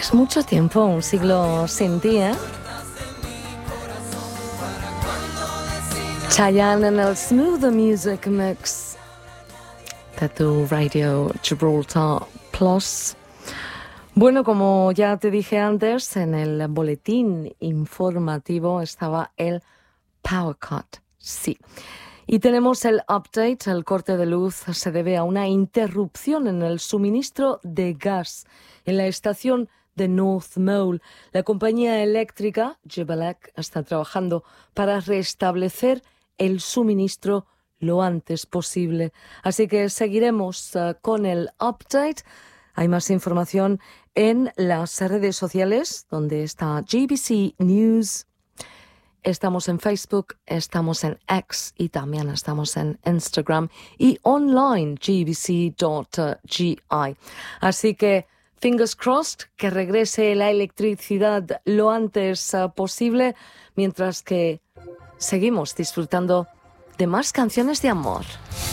Es mucho tiempo, un siglo sin ti, ¿eh? Chayanne en el Smooth Music Mix de tu Radio Gibraltar Plus. Bueno, como ya te dije antes, en el boletín informativo estaba el Power Cut, sí. Y tenemos el update, el corte de luz se debe a una interrupción en el suministro de gas en la estación de North Mole. La compañía eléctrica, Gebelec, está trabajando para restablecer el suministro lo antes posible. Así que seguiremos con el update. Hay más información en las redes sociales, donde está GBC News. Estamos en Facebook, estamos en X y también estamos en Instagram y online gbc.gi. Así que fingers crossed que regrese la electricidad lo antes posible, mientras que seguimos disfrutando de más canciones de amor.